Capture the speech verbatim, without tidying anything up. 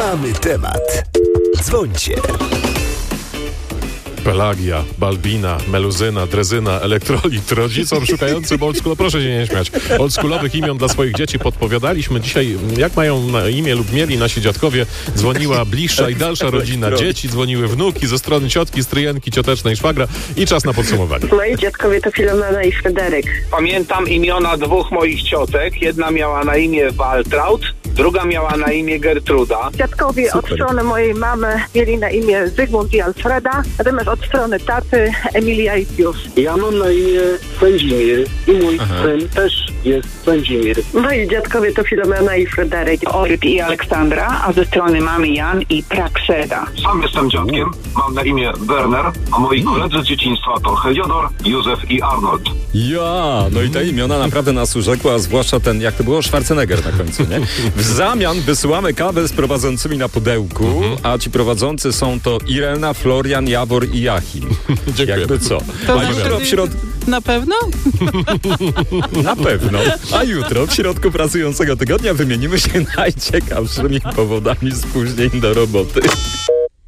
Mamy temat. Dzwońcie. Pelagia, Balbina, Meluzyna, Drezyna, Elektrolit. Rodzicom szukającym oldschool, proszę się nie śmiać, oldschoolowych imion dla swoich dzieci podpowiadaliśmy dzisiaj, jak mają na imię lub mieli nasi dziadkowie. Dzwoniła bliższa i dalsza rodzina. Dzieci dzwoniły, wnuki ze strony ciotki, stryjenki, ciotecznej, szwagra i czas na podsumowanie. Moi dziadkowie to Filomena i Fryderyk. Pamiętam imiona dwóch moich ciotek. Jedna miała na imię Waltraud, druga miała na imię Gertruda. Dziadkowie Super. od strony mojej mamy mieli na imię Zygmunt i Alfreda, natomiast od strony taty Emilia i Pius. Ja mam na imię Sędzimir i mój Aha. syn też jest Sędzimir. Moi dziadkowie to Filomena i Fryderyk. Oryk i Aleksandra, a ze strony mamy Jan i Prakseda. Sam jestem dziadkiem, mam na imię Werner, a moi koledzy z dzieciństwa to Heliodor, Józef i Arnold. Ja, no i te imiona naprawdę nas urzekły, a zwłaszcza ten, jak to było, Schwarzenegger na końcu, nie? W zamian wysyłamy kawę z prowadzącymi na pudełku, a ci prowadzący są to Irena, Florian, Jawor i Jachim. Dziękuję. Jakby co? To A jutro w środku... Na pewno? Na pewno. A jutro w środku pracującego tygodnia wymienimy się najciekawszymi powodami spóźnień do roboty.